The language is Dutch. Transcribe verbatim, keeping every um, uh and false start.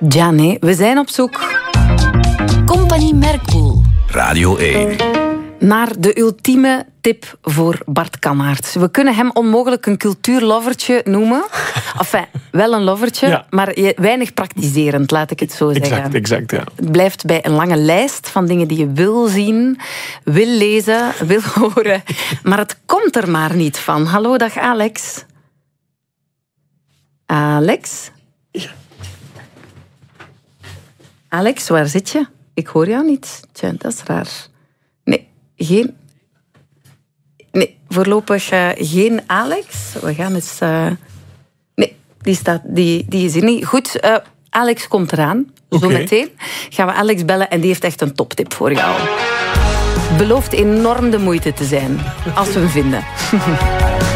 Ja, nee, we zijn op zoek. Compagnie Merkpoel. Radio één. Naar de ultieme tip voor Bart Kannaerts. We kunnen hem onmogelijk een cultuurlovertje noemen. Enfin, wel een lovertje, ja. maar weinig praktiserend, laat ik het zo zeggen. Exact, exact, ja. Het blijft bij een lange lijst van dingen die je wil zien, wil lezen, wil horen. Maar het komt er maar niet van. Hallo, dag Alex. Alex? Ja. Alex, waar zit je? Ik hoor jou niet. Tja, dat is raar. Nee, geen... Nee, voorlopig uh, geen Alex. We gaan eens... Uh... Nee, die, staat, die, die is hier niet. Goed, uh, Alex komt eraan. Okay. Zometeen gaan we Alex bellen en die heeft echt een toptip voor jou. Belooft enorm de moeite te zijn, als we hem vinden.